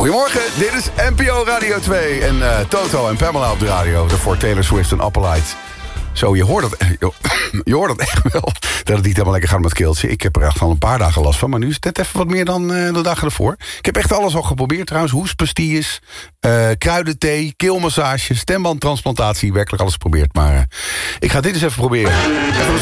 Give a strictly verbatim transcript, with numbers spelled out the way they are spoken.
Goedemorgen, dit is N P O Radio twee. En uh, Toto en Pamela op de radio. Voor Taylor Swift en Appleite. Zo, je hoort, het, je hoort het echt wel. Dat het niet helemaal lekker gaat met keeltje. Ik heb er echt al een paar dagen last van. Maar nu is het net even wat meer dan uh, de dagen ervoor. Ik heb echt alles al geprobeerd trouwens. Hoespastilles, uh, kruidenthee, keelmassage, stembandtransplantatie. Werkelijk alles geprobeerd. Maar uh, ik ga dit eens even proberen. Even